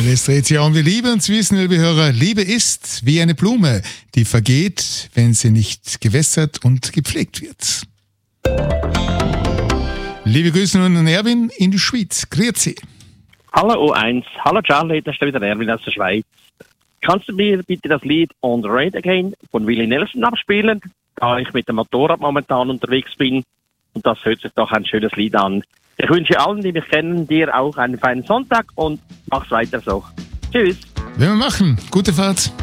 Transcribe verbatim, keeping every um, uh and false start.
Alles dreht sich um die Liebe und Sie wissen, liebe Hörer, Liebe ist wie eine Blume, die vergeht, wenn sie nicht gewässert und gepflegt wird. Liebe Grüße nun an Erwin in die Schweiz. Grüezi. Hallo O eins, hallo Charlie, das ist wieder Erwin aus der Schweiz. Kannst du mir bitte das Lied On the Road Again von Willie Nelson abspielen, da ich mit dem Motorrad momentan unterwegs bin und das hört sich doch ein schönes Lied an. Ich wünsche allen, die mich kennen, dir auch einen feinen Sonntag und mach's weiter so. Tschüss. Werden wir machen. Gute Fahrt.